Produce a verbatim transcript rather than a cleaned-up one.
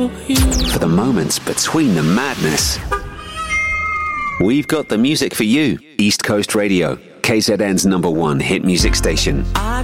For the moments between the madness. We've got the music for you. East Coast Radio, K Z N's number one hit music station. I